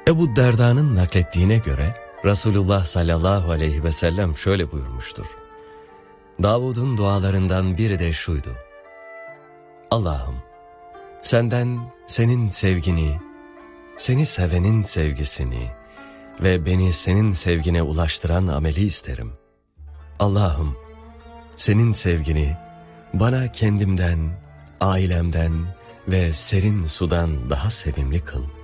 Ebu Derda'nın naklettiğine göre Resulullah sallallahu aleyhi ve sellem şöyle buyurmuştur. Davud'un dualarından biri de şuydu: Allah'ım, senden senin sevgini, seni sevenin sevgisini ve beni senin sevgine ulaştıran ameli isterim. Allah'ım, senin sevgini bana kendimden, ailemden ve serin sudan daha sevimli kıl.